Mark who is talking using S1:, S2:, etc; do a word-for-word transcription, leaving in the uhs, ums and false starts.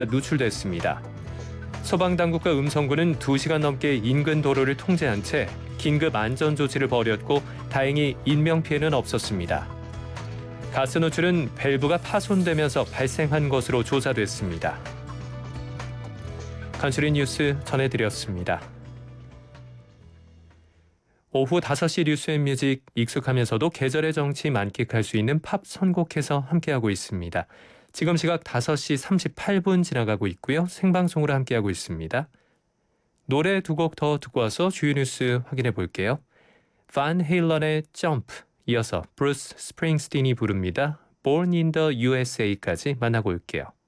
S1: 누출됐습니다. 소방당국과 음성군은 두 시간 넘게 인근 도로를 통제한 채 긴급 안전조치를 벌였고 다행히 인명피해는 없었습니다. 가스 노출은 밸브가 파손되면서 발생한 것으로 조사됐습니다. 간추린 뉴스 전해드렸습니다. 오후 다섯 시 뉴스앤뮤직, 익숙하면서도 계절의 정치 만끽할 수 있는 팝 선곡해서 함께하고 있습니다. 지금 시각 다섯 시 삼십팔 분 지나가고 있고요. 생방송으로 함께하고 있습니다. 노래 두 곡 더 듣고 와서 주요 뉴스 확인해 볼게요. 반 헤일런의 점프, 이어서 브루스 스프링스틴이 부릅니다. Born in the 유에스에이까지 만나고 올게요.